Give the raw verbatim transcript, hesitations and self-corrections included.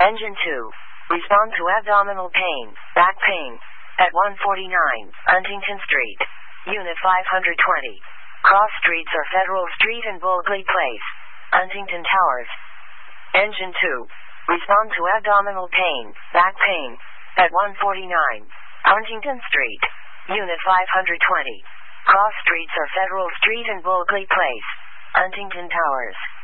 Engine two. Respond to abdominal pain, back pain, at one forty-nine, Huntington Street, Unit five hundred twenty. Cross streets are Federal Street and Bulkley Place, Huntington Towers. Engine two. Respond to abdominal pain, back pain, at one forty-nine, Huntington Street, Unit five hundred twenty. Cross streets are Federal Street and Bulkley Place, Huntington Towers.